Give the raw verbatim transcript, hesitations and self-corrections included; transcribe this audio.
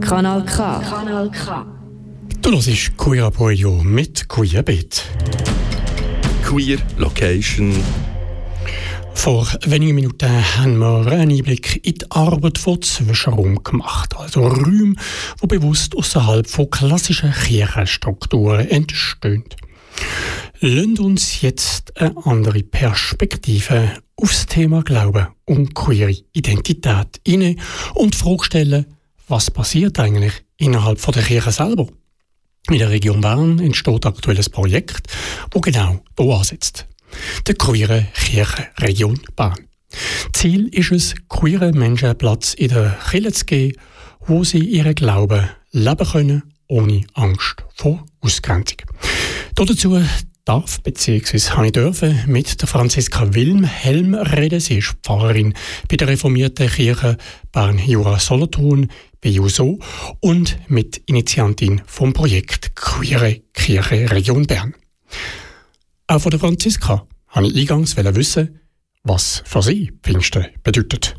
Kanal K. Kanal K. Du hörst Queer Apoio mit Queer Beat. Queer Location. Vor wenigen Minuten haben wir einen Einblick in die Arbeit von Zwischenräumen gemacht. Also Räume, die bewusst außerhalb von klassischen Kirchenstrukturen entstehen. Lasst uns jetzt eine andere Perspektive aufs Thema Glauben und queere Identität hinein und die Frage stellen, was passiert eigentlich innerhalb der Kirche selber? In der Region Bern entsteht aktuell ein Projekt, das genau hier ansetzt. Der queere Kirchenregion Bern. Ziel ist es, queeren Menschen Platz in der Kirche zu geben, wo sie ihren Glauben leben können, ohne Angst vor Ausgrenzung. Dazu darf bzw. habe ich dürfen mit der Franziska Wilm-Helm reden. Sie ist Pfarrerin bei der reformierten Kirche Bern-Jura-Solothurn, B J U S O, und mit Initiantin vom Projekt Queere Kirche Region Bern. Auch von der Franziska wollte ich eingangs wissen, was für sie Pfingsten bedeutet.